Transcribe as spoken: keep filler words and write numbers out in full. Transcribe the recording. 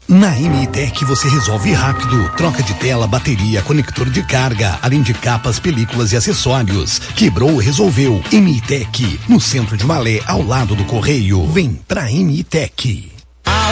Na M I Tech você resolve rápido. Troca de tela, bateria, conector de carga, além de capas, películas e acessórios. Quebrou, resolveu. M I Tech, no centro de Malé, ao lado do Correio. Vem pra M I Tech.